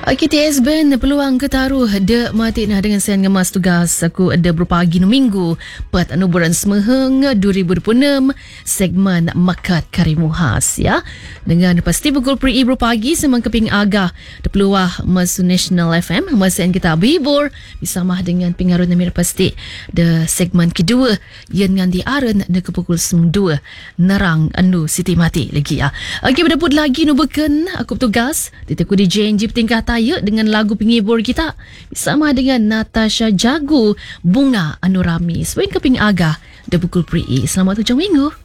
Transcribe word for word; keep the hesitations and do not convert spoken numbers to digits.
Okey, T S Ben peluang ketaruh de mati nah dengan sen ngemas tugas aku ada berpagi no minggu pat anu bulan semeheng dua ribu dua puluh enam segmen Makat Karimuhas ya. Dengan pasti pukul pri berpagi semang keping agah de peluang mas National F M masa kita bibur bersama dengan pengaruh namir pasti de segmen kedua yang dengan diaren de ke pukul sembilan nerang anu Siti Mati lagi ya. Okey, berdaput lagi no beken aku bertugas diteku di J N G tingkah Taya dengan lagu penghibur kita bersama dengan Natasha Jagu Bunga Anurami. Selain keping agah de pukul pri. Selamat hujung minggu.